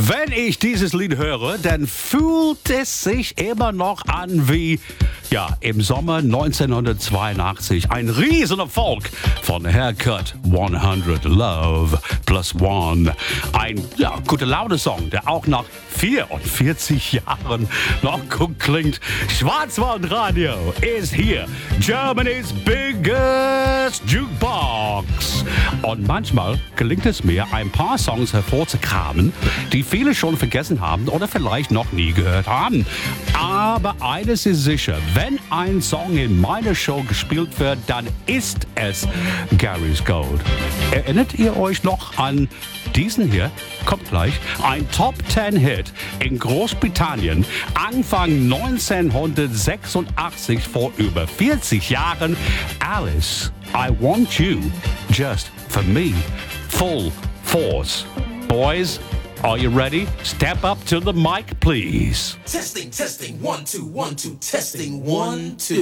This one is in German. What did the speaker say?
Wenn ich dieses Lied höre, dann fühlt es sich immer noch an wie, im Sommer 1982. Ein Riesenerfolg von Haircut 100 Love Plus One. Ein, gute Laune-Song, der auch nach 44 Jahren noch gut klingt. Schwarzwaldradio ist hier. Germany's biggest Jukebox. Und manchmal gelingt es mir, ein paar Songs hervorzukramen, die viele schon vergessen haben oder vielleicht noch nie gehört haben. Aber eines ist sicher, wenn ein Song in meiner Show gespielt wird, dann ist es Gary's Gold. Erinnert ihr euch noch an diesen hier? Kommt gleich. Ein Top-10-Hit in Großbritannien, Anfang 1986, vor über 40 Jahren. Alice, I Want You, Just For Me, Full Force. Boys, are you ready? Step up to the mic, please. Testing, 1, 2, 1, 2, testing, 1, 2.